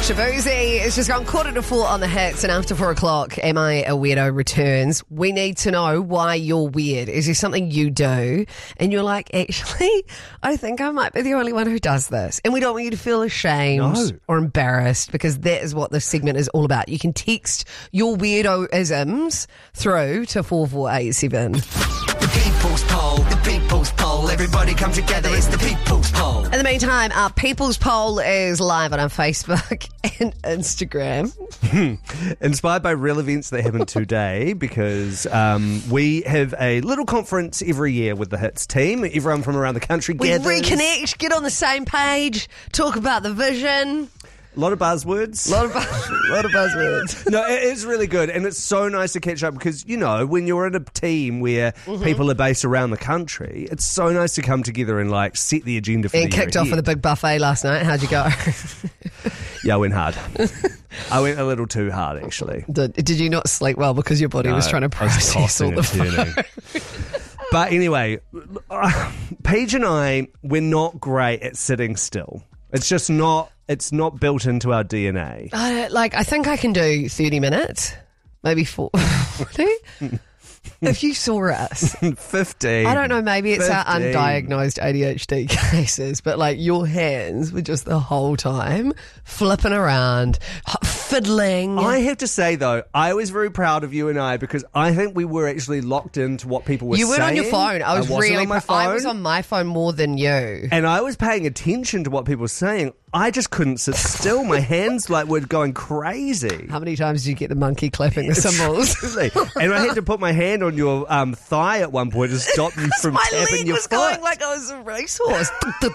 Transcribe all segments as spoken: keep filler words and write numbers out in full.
Shabuzi, it's just gone quarter to four on the hits, and after four o'clock, Am I a Weirdo returns. We need to know why you're weird. Is there something you do and you're like, actually, I think I might be the only one who does this? And we don't want you to feel ashamed No. or embarrassed, because that is what this segment is all about. You can text your weirdo-isms through to four four eight seven. The People's Poll, the People's Poll. Everybody come together, it's the People's Poll. In the meantime, our People's Poll is live on our Facebook and Instagram. Inspired by real events that happened today, because um, we have a little conference every year with the Hits team. Everyone from around the country We gathers. reconnect, get on the same page, talk about the vision. A lot of buzzwords. A lot of, bu- lot of buzzwords. No, it is really good, and it's so nice to catch up because, you know, when you're in a team where Mm-hmm. people are based around the country, it's so nice to come together and, like, set the agenda for And the year kicked off ahead. with a big buffet last night. How'd you go? Yeah, I went hard. I went a little too hard, actually. Did, did you not sleep well because your body was No, trying to I was process all tossing the and food? turning. But anyway, uh, Paige and I, we're not great at sitting still. It's just not, it's not built into our D N A. Uh, like, I think I can do thirty minutes, maybe forty. If you saw us, fifteen. I don't know, maybe it's our fifteen. undiagnosed A D H D cases, but like your hands were just the whole time flipping around, h- fiddling. I have to say, though, I was very proud of you and I, because I think we were actually locked into what people were you saying. weren't on your phone. I was wasn't really. on my pr- I phone. was on my phone more than you. And I was paying attention to what people were saying. I just couldn't sit still. My hands like were going crazy. How many times did you get the monkey clapping the cymbals? Truly. And I had to put my hand on your um, thigh at one point to stop you from My tapping leg your was foot. going like I was a racehorse.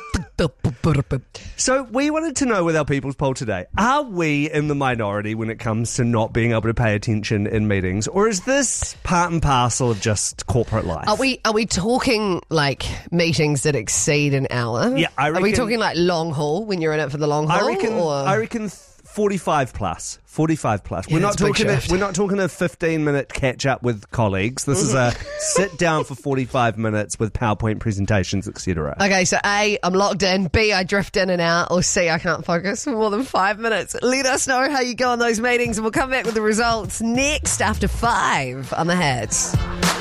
So we wanted to know with our People's Poll today, are we in the minority when it comes to not being able to pay attention in meetings? Or is this part and parcel of just corporate life? Are we are we talking like meetings that exceed an hour? Yeah, I Are we reckon- talking like long haul when you're in it for the long haul? I reckon. or? I reckon forty-five plus. Forty-five plus. Yeah, we're not it's a big talking. A, shift. we're not talking a fifteen-minute catch-up with colleagues. This is a sit down for forty-five minutes with PowerPoint presentations, et cetera. Okay, so A, I'm locked in. B, I drift in and out. Or C, I can't focus for more than five minutes. Let us know how you go on those meetings, and we'll come back with the results next after five on the Hits.